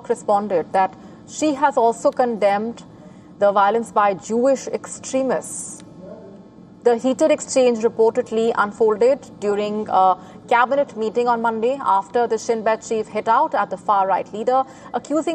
York responded that she has also condemned the violence by Jewish extremists. The heated exchange reportedly unfolded during a cabinet meeting on Monday after the Shin Bet chief hit out at the far-right leader, accusing